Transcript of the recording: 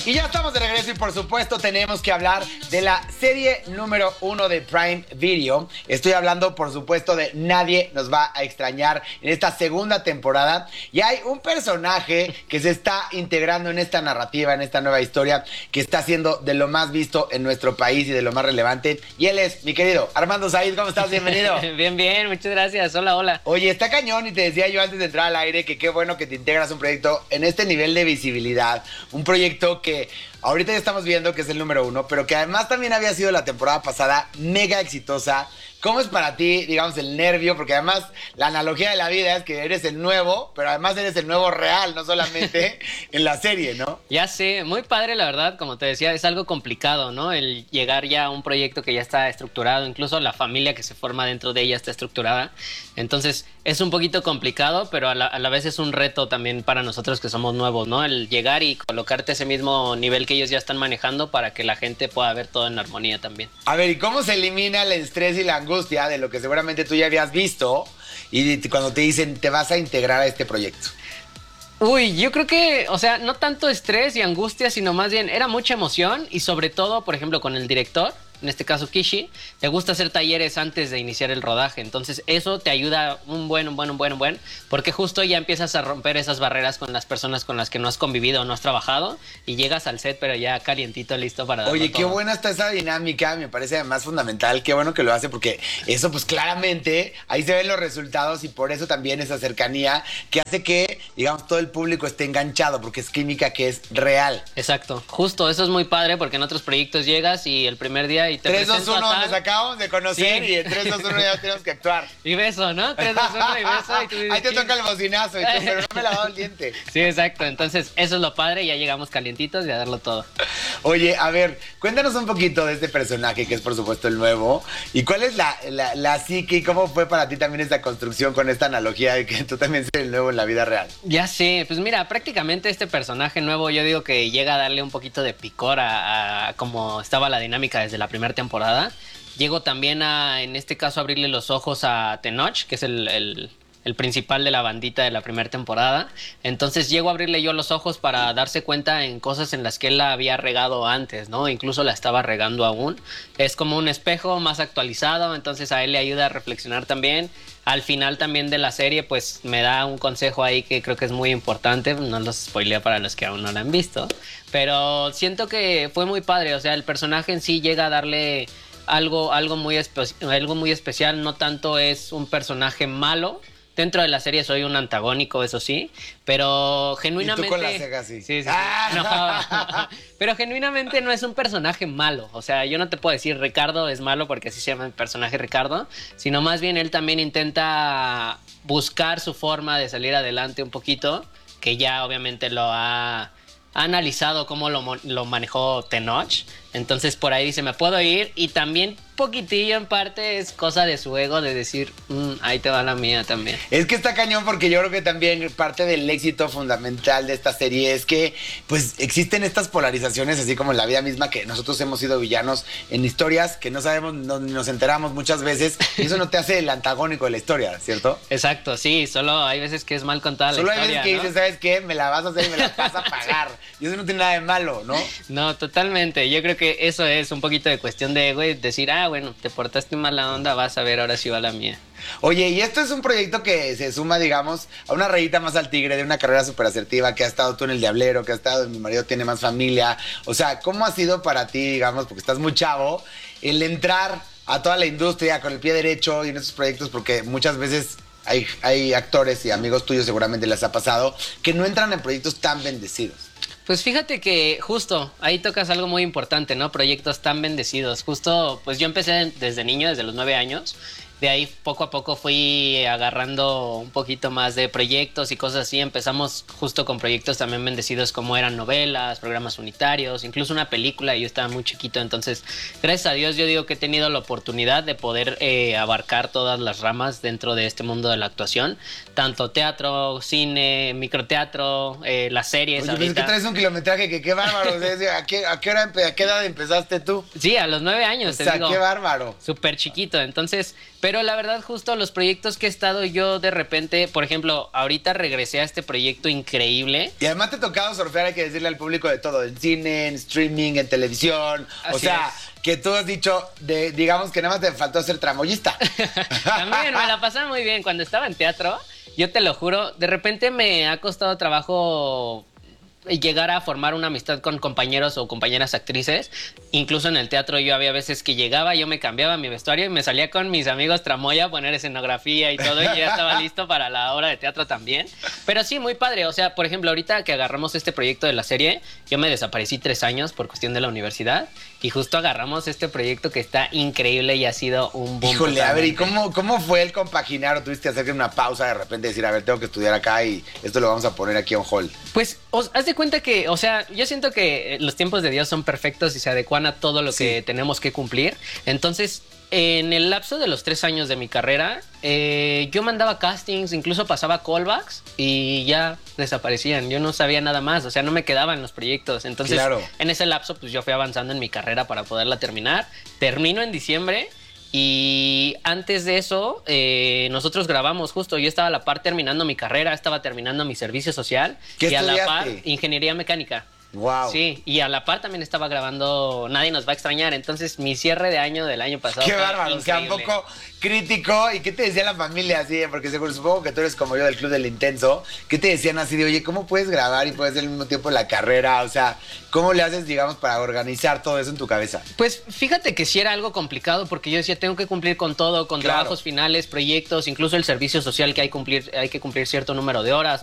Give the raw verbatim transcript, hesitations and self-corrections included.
Y ya estamos de regreso y por supuesto tenemos que hablar de la serie número uno de Prime Video. Estoy hablando por supuesto de Nadie nos va a extrañar en esta segunda temporada. Y hay un personaje que se está integrando en esta narrativa, en esta nueva historia, que está siendo de lo más visto en nuestro país y de lo más relevante. Y él es mi querido Armando Said. ¿Cómo estás? Bienvenido. Bien, bien, muchas gracias. Hola, hola. Oye, está cañón y te decía yo antes de entrar al aire que qué bueno que te integras a un proyecto en este nivel de visibilidad. Un proyecto que ahorita ya estamos viendo que es el número uno, pero que además también había sido la temporada pasada mega exitosa. ¿Cómo es para ti, digamos, el nervio? Porque además la analogía de la vida es que eres el nuevo, pero además eres el nuevo real, no solamente en la serie, ¿no? Ya sé, muy padre la verdad, como te decía, es algo complicado, ¿no? El llegar ya a un proyecto que ya está estructurado, incluso la familia que se forma dentro de ella está estructurada. Entonces es un poquito complicado, pero a la, a la vez es un reto también para nosotros que somos nuevos, ¿no? El llegar y colocarte ese mismo nivel que ellos ya están manejando para que la gente pueda ver todo en armonía también. A ver, ¿y cómo se elimina el estrés y la angustia de lo que seguramente tú ya habías visto y cuando te dicen te vas a integrar a este proyecto? Uy, yo creo que, o sea, no tanto estrés y angustia, sino más bien era mucha emoción y sobre todo, por ejemplo, con el director, en este caso Kishi, le gusta hacer talleres antes de iniciar el rodaje. Entonces eso te ayuda un buen, un buen, un buen, un buen, porque justo ya empiezas a romper esas barreras con las personas con las que no has convivido o no has trabajado y llegas al set pero ya calientito, listo para darlo. Oye, qué todo. buena está esa dinámica, me parece además fundamental, qué bueno que lo hace porque eso pues claramente ahí se ven los resultados y por eso también esa cercanía que hace que, digamos, todo el público esté enganchado porque es química que es real. Exacto, justo, eso es muy padre porque en otros proyectos llegas y el primer día y te tres, dos, presento a uno, tal. nos acabamos de conocer, sí. Y en tres, dos, uno ya tenemos que actuar. Y beso, ¿no? tres, dos, uno y beso. Y tú dices, ahí te toca el bocinazo, y tú, pero no me he lavado el diente. Sí, exacto. Entonces, eso es lo padre. Ya llegamos calientitos y a darlo todo. Oye, a ver, cuéntanos un poquito de este personaje, que es por supuesto el nuevo. ¿Y cuál es la, la, la psique y cómo fue para ti también esta construcción con esta analogía de que tú también eres el nuevo en la vida real? Ya sé. Pues mira, prácticamente este personaje nuevo, yo digo que llega a darle un poquito de picor a, a cómo estaba la dinámica desde la primera temporada. Llego también a, en este caso, a abrirle los ojos a Tenoch, que es el, el, el principal de la bandita de la primera temporada. Entonces llego a abrirle yo los ojos para darse cuenta en cosas en las que él la había regado antes, ¿no? Incluso la estaba regando aún. Es como un espejo más actualizado, entonces a él le ayuda a reflexionar también. Al final también de la serie, pues me da un consejo ahí que creo que es muy importante. No los spoileo para los que aún no la han visto. Pero siento que fue muy padre. O sea, el personaje en sí llega a darle algo, algo, muy, espe- algo muy especial. No tanto es un personaje malo. Dentro de la serie soy un antagónico, eso sí, pero genuinamente... Y tú con la ceja así. Sí, sí, sí. Ah. No. Pero genuinamente no es un personaje malo. O sea, yo no te puedo decir Ricardo es malo porque así se llama el personaje Ricardo, sino más bien él también intenta buscar su forma de salir adelante un poquito, que ya obviamente lo ha... ha analizado cómo lo, lo manejó Tenoch. Entonces por ahí dice, me puedo ir. Y también poquitillo en parte es cosa de su ego de decir, mmm, ahí te va la mía también. Es que está cañón porque yo creo que también parte del éxito fundamental de esta serie es que pues existen estas polarizaciones, así como en la vida misma, que nosotros hemos sido villanos en historias que no sabemos, no, nos enteramos muchas veces, y eso no te hace el antagónico de la historia, ¿cierto? Exacto, sí, solo hay veces que es mal contada la Solo historia, hay veces que ¿no? dices, ¿sabes qué? Me la vas a hacer y me la vas a pagar. Y eso no tiene nada de malo, ¿no? No, totalmente. Yo creo que eso es un poquito de cuestión de ego y decir, ah, bueno, te portaste mala onda, vas a ver, ahora sí va la mía. Oye, y esto es un proyecto que se suma, digamos, a una rayita más al tigre de una carrera súper asertiva, que ha estado tú en El Diablero, que ha estado en Mi marido tiene más familia. O sea, ¿cómo ha sido para ti, digamos, porque estás muy chavo, el entrar a toda la industria con el pie derecho y en estos proyectos? Porque muchas veces hay, hay actores y amigos tuyos, seguramente les ha pasado, que no entran en proyectos tan bendecidos. Pues fíjate que justo ahí tocas algo muy importante, ¿no? Proyectos tan bendecidos. Justo, pues yo empecé desde niño, desde los nueve años. De ahí poco a poco fui agarrando un poquito más de proyectos y cosas así. Empezamos justo con proyectos también bendecidos como eran novelas, programas unitarios, incluso una película. Yo estaba muy chiquito, entonces gracias a Dios yo digo que he tenido la oportunidad de poder eh, abarcar todas las ramas dentro de este mundo de la actuación. Tanto teatro, cine, microteatro, eh, las series. Oye, pues es que traes un kilometraje que qué bárbaro. ¿A qué, a qué hora, a qué edad empezaste tú? Sí, a los nueve años. O sea, te digo, qué bárbaro. Súper chiquito, entonces... Pero Pero la verdad, justo los proyectos que he estado yo de repente, por ejemplo, ahorita regresé a este proyecto increíble. Y además te ha tocado surfear, hay que decirle al público de todo, en cine, en streaming, en televisión. Así o sea, es. que tú has dicho, de, digamos que nada más te faltó ser tramoyista. También me la pasaba muy bien cuando estaba en teatro. Yo te lo juro, de repente me ha costado trabajo llegar a formar una amistad con compañeros o compañeras actrices. Incluso en el teatro yo había veces que llegaba, yo me cambiaba mi vestuario y me salía con mis amigos tramoya a poner escenografía y todo, y ya estaba listo para la obra de teatro también. Pero sí, muy padre. O sea, por ejemplo, ahorita que agarramos este proyecto de la serie, yo me desaparecí tres años por cuestión de la universidad y justo agarramos este proyecto que está increíble y ha sido un boom. Híjole, totalmente. a ver, ¿y cómo, cómo fue el compaginar o tuviste que hacer una pausa de repente y decir, a ver, tengo que estudiar acá y esto lo vamos a poner aquí on hold? Pues, os, haz de cuenta que, o sea, yo siento que los tiempos de Dios son perfectos y se adecuan a todo lo Sí. que tenemos que cumplir. Entonces, en el lapso de los tres años de mi carrera, eh, yo mandaba castings, incluso pasaba callbacks y ya desaparecían. Yo no sabía nada más, o sea, no me quedaban los proyectos. Entonces, Claro. en ese lapso, pues yo fui avanzando en mi carrera para poderla terminar. Termino en diciembre. Y antes de eso, eh, nosotros grabamos justo. Yo estaba a la par terminando mi carrera, estaba terminando mi servicio social. ¿Qué y a la par, estudiaste? ingeniería mecánica. Wow. Sí, y a la par también estaba grabando Nadie nos va a extrañar. Entonces, mi cierre de año del año pasado. Qué fue bárbaro, o sea, un increíble. poco crítico. ¿Y qué te decía la familia así? Porque seguro, supongo que tú eres como yo del Club del Intenso. ¿Qué te decían así de, oye, ¿cómo puedes grabar y puedes hacer al mismo tiempo la carrera? O sea, ¿cómo le haces, digamos, para organizar todo eso en tu cabeza? Pues fíjate que sí era algo complicado porque yo decía, tengo que cumplir con todo, con Claro. trabajos finales, proyectos, incluso el servicio social que hay, cumplir, hay que cumplir cierto número de horas.